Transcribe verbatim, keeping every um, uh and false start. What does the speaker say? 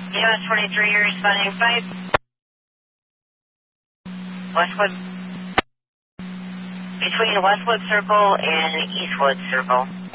U S twenty-three, you're responding five. Westwood. Between Westwood Circle and Eastwood Circle.